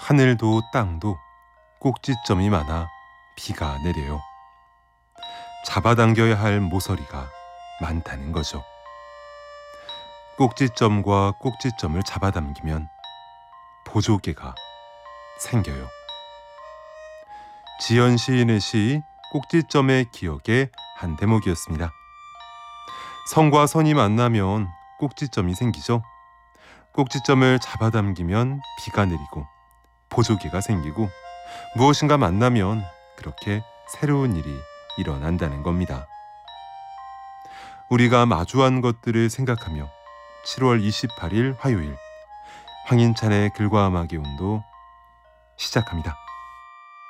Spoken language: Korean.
하늘도 땅도 꼭지점이 많아 비가 내려요. 잡아당겨야 할 모서리가 많다는 거죠. 꼭지점과 꼭지점을 잡아당기면 보조개가 생겨요. 지연 시인의 시 꼭지점의 기억의 한 대목이었습니다. 선과 선이 만나면 꼭지점이 생기죠. 꼭지점을 잡아당기면 비가 내리고 보조개가 생기고 무엇인가 만나면 그렇게 새로운 일이 일어난다는 겁니다. 우리가 마주한 것들을 생각하며 7월 28일 화요일 황인찬의 글과 음악의 온도 시작합니다.